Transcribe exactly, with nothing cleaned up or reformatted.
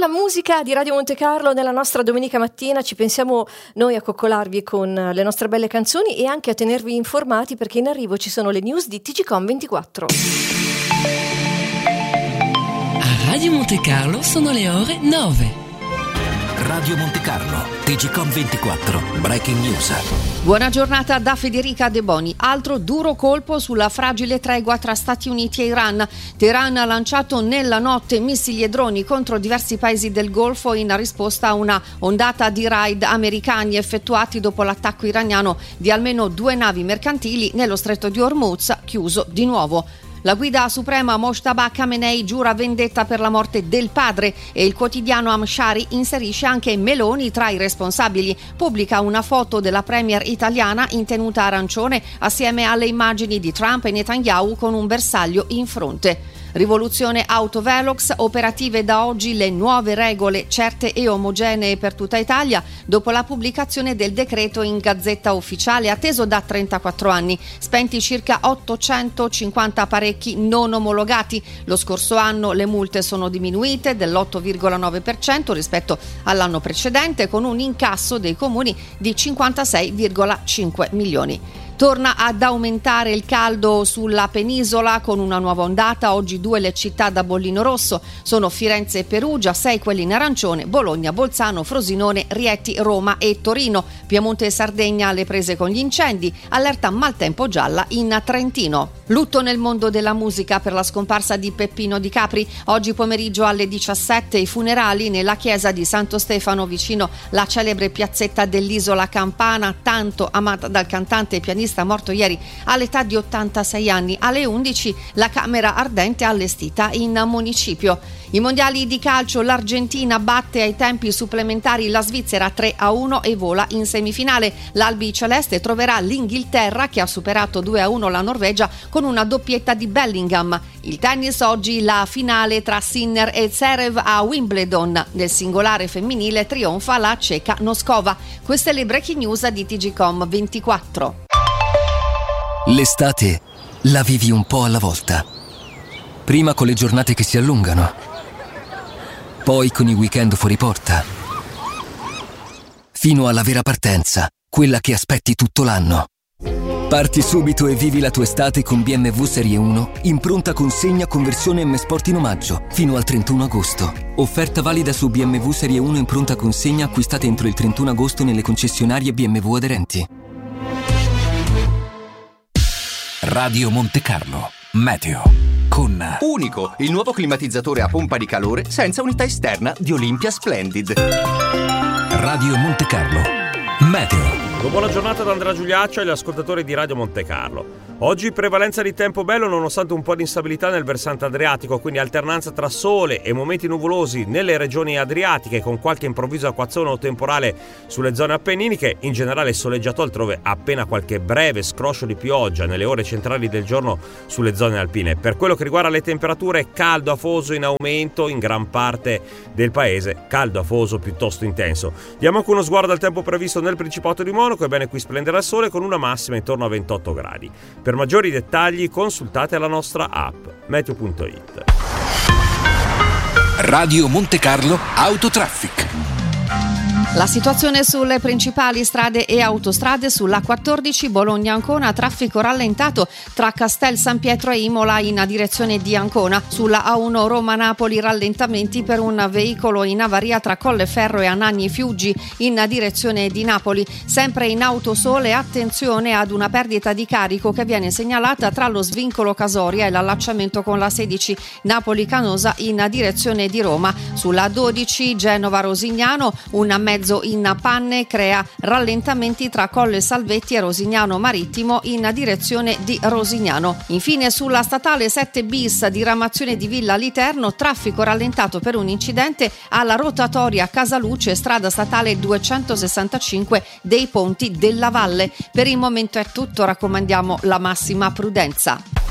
la musica di Radio Monte Carlo nella nostra domenica mattina. Ci pensiamo noi a coccolarvi con le nostre belle canzoni e anche a tenervi informati, perché in arrivo ci sono le news di T G Com ventiquattro. A Radio Monte Carlo sono le ore nove. Radio Monte Carlo, T G Com ventiquattro, Breaking News. Buona giornata da Federica De Boni. Altro duro colpo sulla fragile tregua tra Stati Uniti e Iran. Teheran ha lanciato nella notte missili e droni contro diversi paesi del Golfo in risposta a una ondata di raid americani effettuati dopo l'attacco iraniano di almeno due navi mercantili nello stretto di Hormuz, chiuso di nuovo. La guida suprema Mojtaba Khamenei giura vendetta per la morte del padre e il quotidiano Amshari inserisce anche Meloni tra i responsabili. Pubblica una foto della premier italiana in tenuta arancione assieme alle immagini di Trump e Netanyahu con un bersaglio in fronte. Rivoluzione Autovelox, operative da oggi le nuove regole certe e omogenee per tutta Italia dopo la pubblicazione del decreto in Gazzetta Ufficiale atteso da trentaquattro anni. Spenti circa ottocentocinquanta apparecchi non omologati. Lo scorso anno le multe sono diminuite dell'otto virgola nove per cento rispetto all'anno precedente, con un incasso dei comuni di cinquantasei virgola cinque milioni. Torna ad aumentare il caldo sulla penisola con una nuova ondata. Oggi due le città da bollino rosso sono Firenze e Perugia, sei quelli in arancione, Bologna, Bolzano, Frosinone, Rieti, Roma e Torino. Piemonte e Sardegna alle prese con gli incendi, allerta maltempo gialla in Trentino. Lutto nel mondo della musica per la scomparsa di Peppino Di Capri. Oggi pomeriggio alle diciassette i funerali nella chiesa di Santo Stefano vicino la celebre piazzetta dell'Isola Campana, tanto amata dal cantante e pianista morto ieri all'età di ottantasei anni. Alle undici la Camera Ardente allestita in municipio. I mondiali di calcio, l'Argentina batte ai tempi supplementari la Svizzera tre a uno e vola in semifinale. L'Albi Celeste troverà l'Inghilterra che ha superato due a uno la Norvegia con una doppietta di Bellingham. Il tennis, oggi la finale tra Sinner e Zverev a Wimbledon. Nel singolare femminile trionfa la ceca Noskova. Queste le breaking news di T G Com ventiquattro. L'estate la vivi un po' alla volta. Prima con le giornate che si allungano, poi con i weekend fuori porta, fino alla vera partenza, quella che aspetti tutto l'anno. Parti subito e vivi la tua estate con B M W Serie uno in pronta consegna conversione M Sport in omaggio fino al trentuno agosto. Offerta valida su B M W Serie uno in pronta consegna acquistate entro il trentuno agosto nelle concessionarie B M W aderenti. Radio Monte Carlo Meteo con Unico, il nuovo climatizzatore a pompa di calore senza unità esterna di Olympia Splendid. Radio Monte Carlo Meteo. Buona giornata da Andrea Giuliaccio e agli ascoltatori di Radio Monte Carlo. Oggi prevalenza di tempo bello nonostante un po' di instabilità nel versante adriatico, quindi alternanza tra sole e momenti nuvolosi nelle regioni adriatiche con qualche improvviso acquazzone o temporale sulle zone appenniniche. In generale soleggiato altrove, appena qualche breve scroscio di pioggia nelle ore centrali del giorno sulle zone alpine. Per quello che riguarda le temperature, caldo afoso in aumento in gran parte del paese, caldo afoso piuttosto intenso. Diamo anche uno sguardo al tempo previsto nel Principato di Monaco. Ebbene, qui splenderà il sole con una massima intorno a ventotto gradi. Per maggiori dettagli consultate la nostra app meteo punto it. Radio Monte Carlo Autotraffic. La situazione sulle principali strade e autostrade: sulla quattordici Bologna-Ancona, traffico rallentato tra Castel San Pietro e Imola in direzione di Ancona. Sulla A uno Roma-Napoli, rallentamenti per un veicolo in avaria tra Colleferro e Anagni Fiuggi in direzione di Napoli. Sempre in Autosole, attenzione ad una perdita di carico che viene segnalata tra lo svincolo Casoria e l'allacciamento con la sedici Napoli-Canosa in direzione di Roma. Sulla dodici Genova-Rosignano, un mezzo in panne crea rallentamenti tra Colle Salvetti e Rosignano Marittimo in direzione di Rosignano. Infine sulla statale sette bis diramazione di Villa Literno, traffico rallentato per un incidente alla rotatoria Casaluce, strada statale duecentosessantacinque dei Ponti della Valle. Per il momento è tutto, raccomandiamo la massima prudenza.